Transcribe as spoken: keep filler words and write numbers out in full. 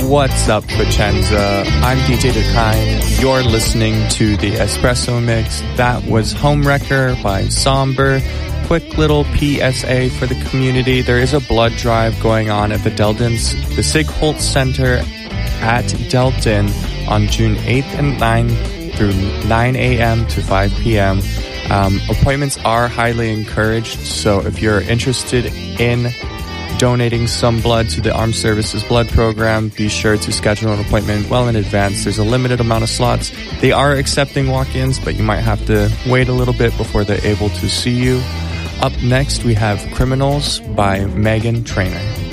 What's up, Vicenza? I'm D J Dakine. You're listening to the Espresso Mix. That was Homewrecker by Somber. Quick little P S A for the community. There is a blood drive going on at the Deldens, the Sig Holt Center at Delton on June eighth and ninth through nine a.m. to five p.m. Um, appointments are highly encouraged, so if you're interested in donating some blood to the Armed Services Blood Program, be sure to schedule an appointment well in advance. There's a limited amount of slots. They are accepting walk-ins, but you might have to wait a little bit before they're able to see you. Up next, we have Criminals by Meghan Trainor.